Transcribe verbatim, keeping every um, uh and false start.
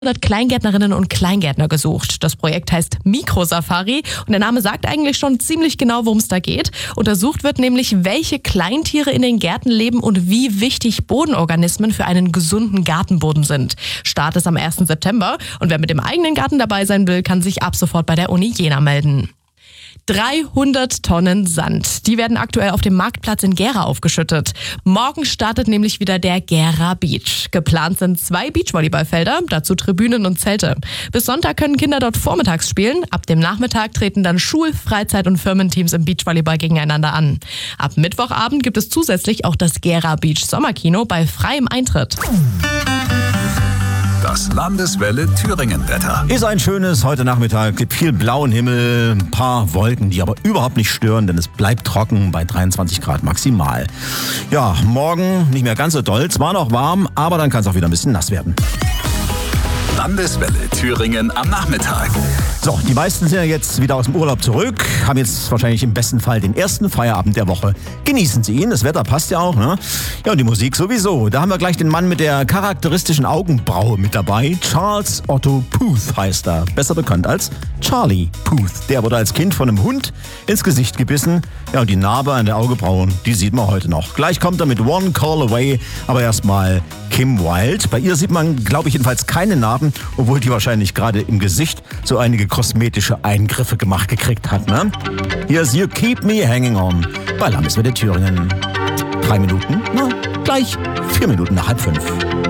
hundert Kleingärtnerinnen und Kleingärtner gesucht. Das Projekt heißt Mikrosafari und der Name sagt eigentlich schon ziemlich genau, worum es da geht. Untersucht wird nämlich, welche Kleintiere in den Gärten leben und wie wichtig Bodenorganismen für einen gesunden Gartenboden sind. Start ist am ersten September und wer mit dem eigenen Garten dabei sein will, kann sich ab sofort bei der Uni Jena melden. dreihundert Tonnen Sand. Die werden aktuell auf dem Marktplatz in Gera aufgeschüttet. Morgen startet nämlich wieder der Gera Beach. Geplant sind zwei Beachvolleyballfelder, dazu Tribünen und Zelte. Bis Sonntag können Kinder dort vormittags spielen. Ab dem Nachmittag treten dann Schul-, Freizeit- und Firmenteams im Beachvolleyball gegeneinander an. Ab Mittwochabend gibt es zusätzlich auch das Gera Beach Sommerkino bei freiem Eintritt. Das Landeswelle Thüringen-Wetter. Ist ein schönes heute Nachmittag, gibt viel blauen Himmel, ein paar Wolken, die aber überhaupt nicht stören, denn es bleibt trocken bei dreiundzwanzig Grad maximal. Ja, morgen nicht mehr ganz so doll, zwar noch warm, aber dann kann es auch wieder ein bisschen nass werden. Landeswelle Thüringen am Nachmittag. So, die meisten sind ja jetzt wieder aus dem Urlaub zurück, haben jetzt wahrscheinlich im besten Fall den ersten Feierabend der Woche. Genießen Sie ihn, das Wetter passt ja auch, ne? Ja, und die Musik sowieso. Da haben wir gleich den Mann mit der charakteristischen Augenbraue mit dabei. Charles Otto Puth heißt er, besser bekannt als Charlie Puth. Der wurde als Kind von einem Hund ins Gesicht gebissen. Ja, und die Narbe an der Augenbraue, die sieht man heute noch. Gleich kommt er mit One Call Away, aber erstmal Kim Wilde. Bei ihr sieht man, glaube ich, jedenfalls keine Narben, obwohl die wahrscheinlich gerade im Gesicht so einige kosmetische Eingriffe gemacht gekriegt hat, ne? Hier ist You Keep Me Hanging On bei Landeswelle Thüringen. Drei Minuten, na, gleich vier Minuten nach halb fünf.